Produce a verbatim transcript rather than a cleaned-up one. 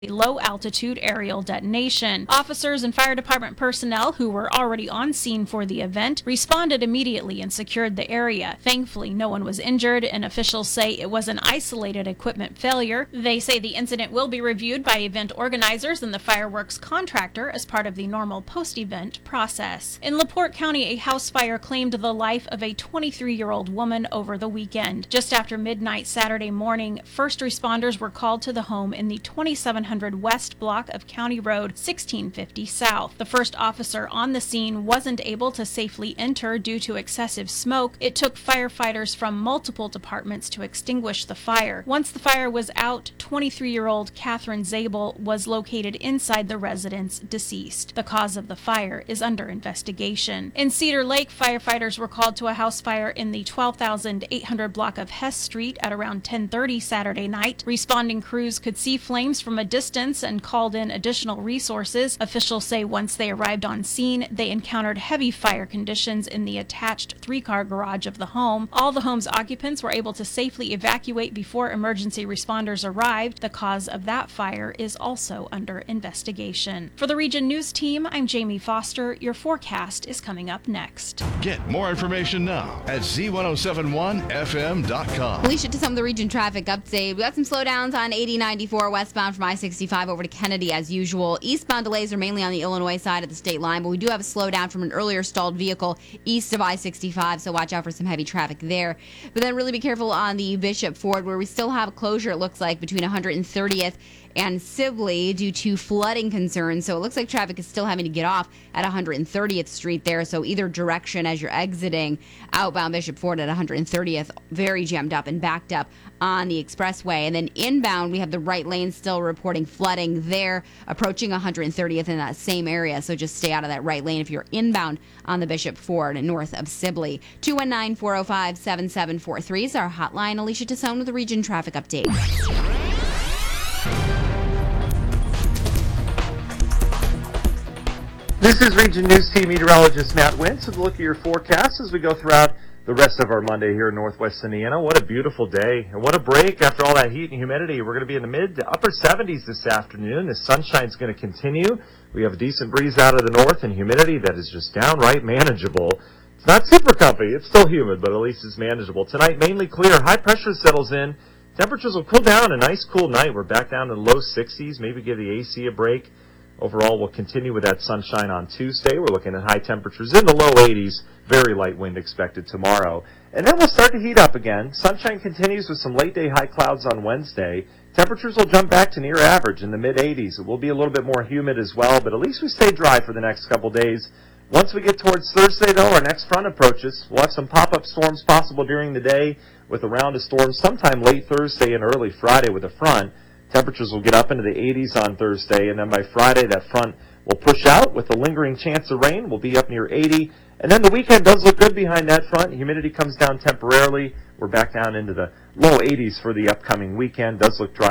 low-altitude aerial detonation. Officers and fire department personnel who were already on scene for the event responded immediately and secured the area. Thankfully, no one was injured, and officials say it was an isolated equipment failure. They say the incident will be reviewed by event organizers and the fireworks contractor as part of the normal post-event process. In LaPorte County, a house fire claimed the life of a twenty-three-year-old woman over the weekend. Just after midnight Saturday morning, first responders were called to the home in the twenty-seven hundred West block of County Road sixteen fifty South. The first officer on the scene wasn't able to safely enter due to excessive smoke. It took firefighters from multiple departments to extinguish the fire. Once the fire was out, twenty-three-year-old Catherine Zabel was located inside the residence, deceased. The cause of the fire is under investigation. In Cedar Lake, firefighters were called to a house fire in the twelve thousand eight hundred block of Hess Street at around ten thirty Saturday night. Responding crews could see flames from a distance and called in additional resources. Officials say once they arrived on scene, they encountered heavy fire conditions in the attached three-car garage of the home. All the home's occupants were able to safely evacuate before emergency responders arrived. The cause of that fire is also under investigation. For the Region News Team, I'm Jamie Foster. Your forecast is coming up next. Get more information now at Z ten seventy-one F M dot com. Alicia, to some of the region traffic update. We got some slowdowns on eighty ninety-four westbound from I sixty-five over to Kennedy as usual. Eastbound delays are mainly on the Illinois side of the state line, but we do have a slowdown from an earlier stalled vehicle east of I sixty-five, so watch out for some heavy traffic there. But then really be careful on the Bishop Ford, where we still have a closure, it looks like, between one hundred thirtieth and Sibley due to flooding concerns. So it looks like traffic is still having to get off at one hundred thirtieth Street there. So either direction as you're exiting outbound Bishop Ford at one hundred thirtieth, very jammed up and backed up on the expressway. And then inbound, we have the right lane still reporting flooding there, approaching one hundred thirtieth in that same area. So just stay out of that right lane if you're inbound on the Bishop Ford north of Sibley. two one nine, four oh five, seven seven four three is our hotline. Alicia Tassone with the Region Traffic Update. This is Region News Team meteorologist Matt Wentz with a look at your forecast as we go throughout the rest of our Monday here in northwest Indiana. What a beautiful day, and what a break after all that heat and humidity. We're going to be in the mid to upper seventies this afternoon. The sunshine's going to continue. We have a decent breeze out of the north and humidity that is just downright manageable. It's not super comfy. It's still humid, but at least it's manageable. Tonight, mainly clear. High pressure settles in. Temperatures will cool down. A nice cool night. We're back down to the low sixties. Maybe give the A C a break. Overall, we'll continue with that sunshine on Tuesday. We're looking at high temperatures in the low eighties. Very light wind expected tomorrow. And then we'll start to heat up again. Sunshine continues with some late-day high clouds on Wednesday. Temperatures will jump back to near average in the mid eighties. It will be a little bit more humid as well, but at least we stay dry for the next couple days. Once we get towards Thursday, though, our next front approaches. We'll have some pop-up storms possible during the day with a round of storms sometime late Thursday and early Friday with a front. Temperatures will get up into the eighties on Thursday, and then by Friday that front will push out with a lingering chance of rain. We'll be up near eighty. And then the weekend does look good behind that front. Humidity comes down temporarily. We're back down into the low eighties for the upcoming weekend. Does look dry.